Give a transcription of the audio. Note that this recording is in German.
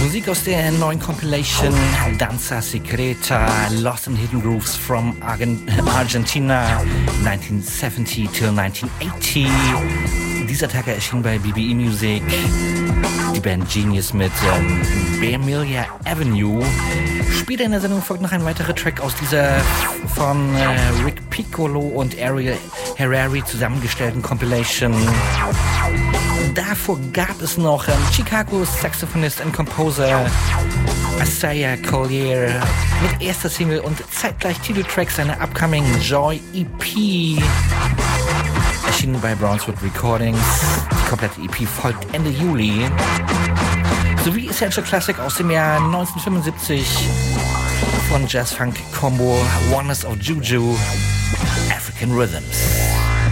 Musik aus der neuen Compilation Danza Secreta, Lost in Hidden Grooves from Argentina 1970 till 1980. Dieser Tag erschien bei BBE Music die Band Genius mit Vermilion Avenue. Später in der Sendung folgt noch ein weiterer Track aus dieser von Rick Piccolo und Ariel Harari zusammengestellten Compilation. Davor gab es noch Chicagos Saxophonist und Composer Isaiah Collier mit erster Single und zeitgleich Titeltrack seiner upcoming Joy EP. Erschienen bei Brownswood Recordings. Die komplette EP folgt Ende Juli. Sowie Essential Classic aus dem Jahr 1975 von Jazz-Funk-Combo Oneness of Juju, African Rhythms.